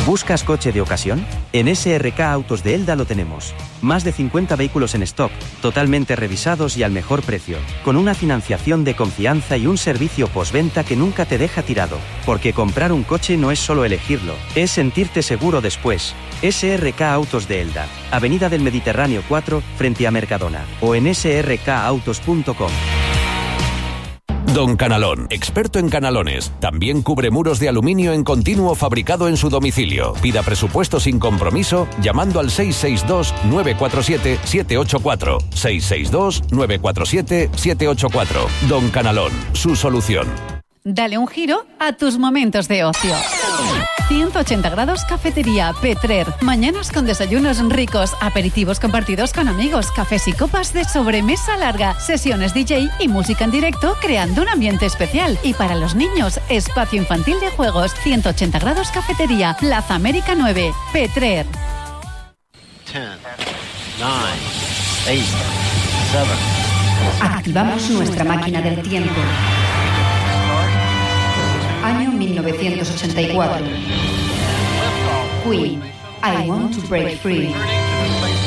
¿Buscas coche de ocasión? En SRK Autos de Elda lo tenemos. Más de 50 vehículos en stock, totalmente revisados y al mejor precio, con una financiación de confianza y un servicio postventa que nunca te deja tirado. Porque comprar un coche no es solo elegirlo, es sentirte seguro después. SRK Autos de Elda, Avenida del Mediterráneo 4, frente a Mercadona, o en srkautos.com. Don Canalón, experto en canalones. También cubre muros de aluminio en continuo fabricado en su domicilio. Pida presupuesto sin compromiso llamando al 662-947-784. 662-947-784. Don Canalón, su solución. Dale un giro a tus momentos de ocio. 180 grados cafetería Petrer. Mañanas con desayunos ricos, aperitivos compartidos con amigos, cafés y copas de sobremesa larga, sesiones DJ y música en directo creando un ambiente especial. Y para los niños, espacio infantil de juegos. 180 grados cafetería, Plaza América 9, Petrer. 10, 9, 8, 7. Activamos nuestra máquina del tiempo. Año 1984. Queen, I Want to Break Free.